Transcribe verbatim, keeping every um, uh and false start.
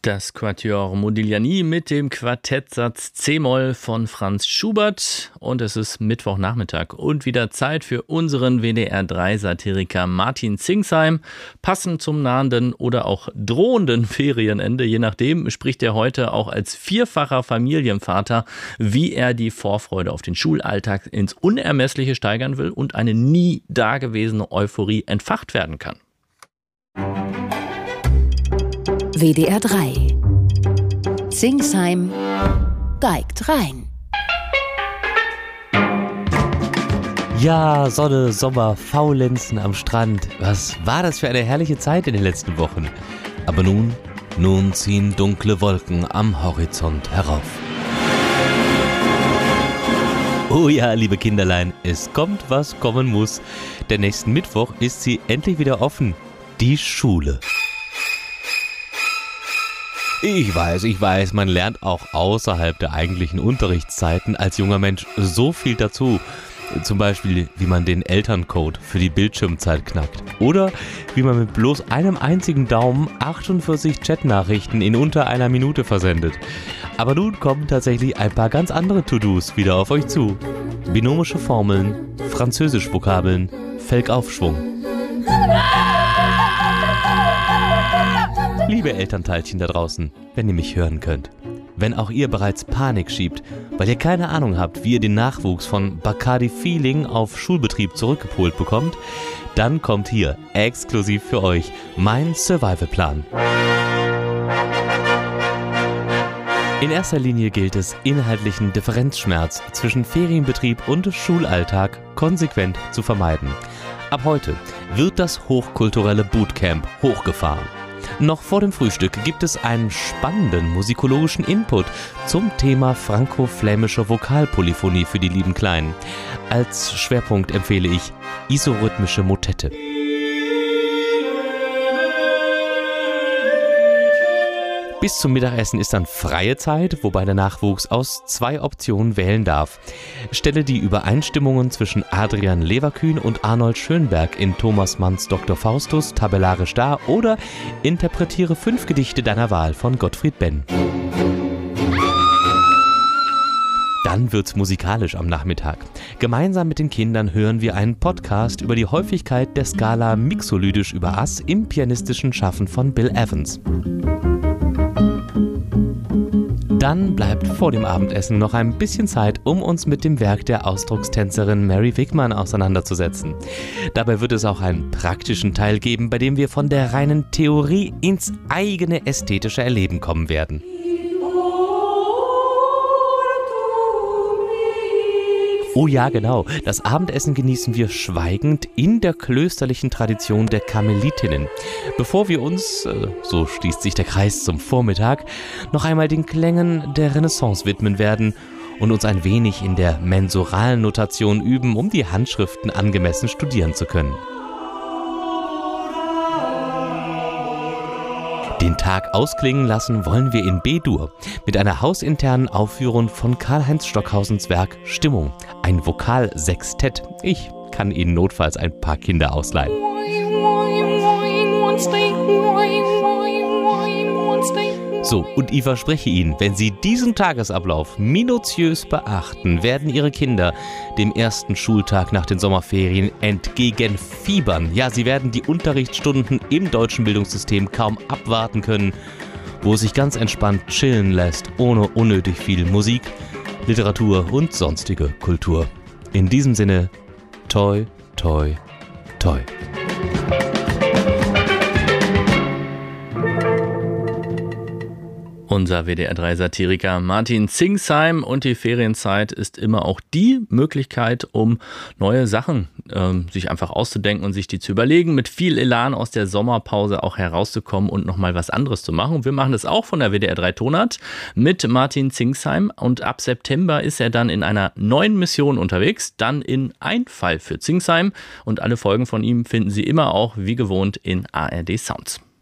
Das Quatuor Modigliani mit dem Quartettsatz C-Moll von Franz Schubert. Und es ist Mittwochnachmittag und wieder Zeit für unseren W D R drei Satiriker Martin Zingsheim. Passend zum nahenden oder auch drohenden Ferienende, je nachdem, spricht er heute auch als vierfacher Familienvater, wie er die Vorfreude auf den Schulalltag ins Unermessliche steigern will und eine nie dagewesene Euphorie entfacht werden kann. W D R drei. Zingsheim geigt rein. Ja, Sonne, Sommer, Faulenzen am Strand. Was war das für eine herrliche Zeit in den letzten Wochen? Aber nun, nun ziehen dunkle Wolken am Horizont herauf. Oh ja, liebe Kinderlein, es kommt, was kommen muss. Denn nächsten Mittwoch ist sie endlich wieder offen. Die Schule. Ich weiß, ich weiß, man lernt auch außerhalb der eigentlichen Unterrichtszeiten als junger Mensch so viel dazu. Zum Beispiel, wie man den Elterncode für die Bildschirmzeit knackt. Oder wie man mit bloß einem einzigen Daumen achtundvierzig Chatnachrichten in unter einer Minute versendet. Aber nun kommen tatsächlich ein paar ganz andere To-Dos wieder auf euch zu. Binomische Formeln, Französisch-Vokabeln, Felgaufschwung. Liebe Elternteilchen da draußen, wenn ihr mich hören könnt, wenn auch ihr bereits Panik schiebt, weil ihr keine Ahnung habt, wie ihr den Nachwuchs von Bacardi Feeling auf Schulbetrieb zurückgepolt bekommt, dann kommt hier exklusiv für euch mein Survival-Plan. In erster Linie gilt es, inhaltlichen Differenzschmerz zwischen Ferienbetrieb und Schulalltag konsequent zu vermeiden. Ab heute wird das hochkulturelle Bootcamp hochgefahren. Noch vor dem Frühstück gibt es einen spannenden musikologischen Input zum Thema franco-flämische Vokalpolyphonie für die lieben Kleinen. Als Schwerpunkt empfehle ich isorhythmische Motette. Bis zum Mittagessen ist dann freie Zeit, wobei der Nachwuchs aus zwei Optionen wählen darf. Stelle die Übereinstimmungen zwischen Adrian Leverkühn und Arnold Schönberg in Thomas Manns Doktor Faustus tabellarisch dar oder interpretiere fünf Gedichte deiner Wahl von Gottfried Benn. Dann wird's musikalisch am Nachmittag. Gemeinsam mit den Kindern hören wir einen Podcast über die Häufigkeit der Skala Mixolydisch über Ass im pianistischen Schaffen von Bill Evans. Dann bleibt vor dem Abendessen noch ein bisschen Zeit, um uns mit dem Werk der Ausdruckstänzerin Mary Wigman auseinanderzusetzen. Dabei wird es auch einen praktischen Teil geben, bei dem wir von der reinen Theorie ins eigene ästhetische Erleben kommen werden. Oh ja, genau. Das Abendessen genießen wir schweigend in der klösterlichen Tradition der Karmelitinnen. Bevor wir uns, äh, so schließt sich der Kreis zum Vormittag, noch einmal den Klängen der Renaissance widmen werden und uns ein wenig in der mensuralen Notation üben, um die Handschriften angemessen studieren zu können. Den Tag ausklingen lassen wollen wir in B-Dur mit einer hausinternen Aufführung von Karl-Heinz Stockhausens Werk Stimmung, ein Vokalsextett. Ich kann Ihnen notfalls ein paar Kinder ausleihen. So, und ich verspreche Ihnen, wenn Sie diesen Tagesablauf minutiös beachten, werden Ihre Kinder dem ersten Schultag nach den Sommerferien entgegenfiebern. Ja, sie werden die Unterrichtsstunden im deutschen Bildungssystem kaum abwarten können, wo es sich ganz entspannt chillen lässt, ohne unnötig viel Musik, Literatur und sonstige Kultur. In diesem Sinne, toi, toi, toi. Unser W D R drei Satiriker Martin Zingsheim, und die Ferienzeit ist immer auch die Möglichkeit, um neue Sachen äh, sich einfach auszudenken und sich die zu überlegen, mit viel Elan aus der Sommerpause auch herauszukommen und nochmal was anderes zu machen. Wir machen das auch von der W D R drei Tonart mit Martin Zingsheim, und ab September ist er dann in einer neuen Mission unterwegs, dann in Ein Fall für Zingsheim, und alle Folgen von ihm finden Sie immer auch wie gewohnt in A R D Sounds.